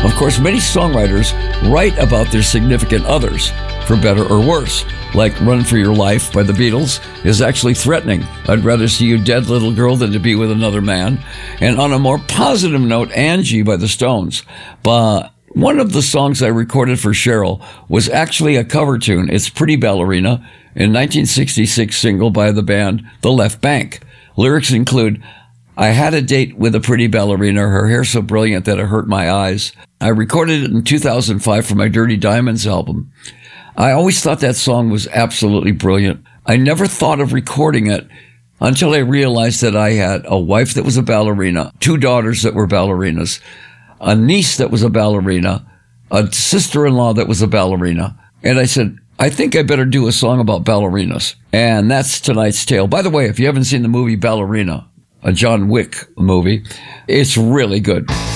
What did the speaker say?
Of course, many songwriters write about their significant others, for better or worse. Like Run for Your Life by the Beatles is actually threatening. I'd rather see you dead, little girl, than to be with another man. And on a more positive note, Angie by the Stones. But one of the songs I recorded for Cheryl was actually a cover tune. It's Pretty Ballerina, a 1966 single by the band The Left Bank. Lyrics include, I had a date with a pretty ballerina, her hair so brilliant that it hurt my eyes. I recorded it in 2005 for my Dirty Diamonds album. I always thought that song was absolutely brilliant. I never thought of recording it until I realized that I had a wife that was a ballerina, 2 daughters that were ballerinas, a niece that was a ballerina, a sister-in-law that was a ballerina. And I said, I think I better do a song about ballerinas. And that's tonight's tale. By the way, if you haven't seen the movie Ballerina, a John Wick movie, it's really good.